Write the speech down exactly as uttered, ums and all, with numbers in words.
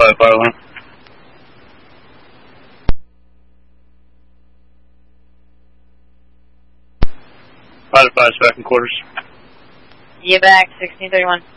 five, five one. Five to five, back in quarters. Yeah, back, sixteen thirty-one.